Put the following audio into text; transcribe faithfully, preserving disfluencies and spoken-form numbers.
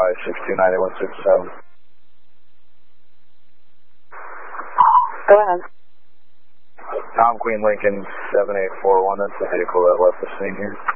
five six two nine eight one six seven. Go ahead. Tom Queen Lincoln seven eight four one, that's the vehicle that left the scene here.